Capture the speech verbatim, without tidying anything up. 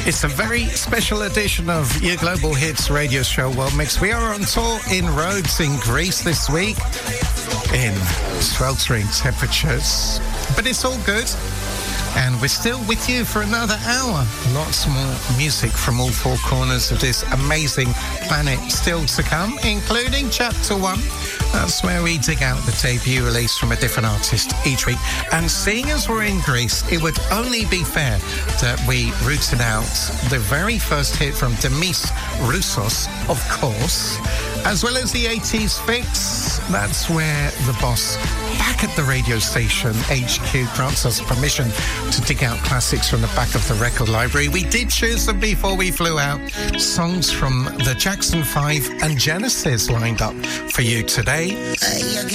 It's a very special edition of your Global Hits radio show World Mix. We are on tour in Rhodes in Greece this week in sweltering temperatures, but it's all good. And we're still with you for another hour. Lots more music from all four corners of this amazing planet still to come, including Chapter One. That's where we dig out the debut release from a different artist each week. And seeing as we're in Greece, it would only be fair that we rooted out the very first hit from Demis Roussos, of course, as well as the eighties fix. That's where the boss back at the radio station H Q grants us permission to dig out classics from the back of the record library. We did choose them before we flew out. Songs from the Jackson five and Genesis lined up for you today.